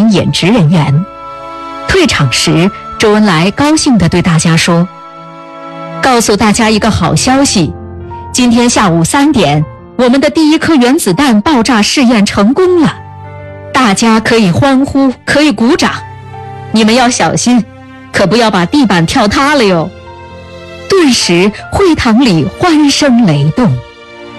当演职人员。退场时，周恩来高兴地对大家说：“告诉大家一个好消息，今天下午3点，我们的第1颗原子弹爆炸试验成功了，大家可以欢呼，可以鼓掌。你们要小心，可不要把地板跳塌了哟。”顿时会堂里欢声雷动。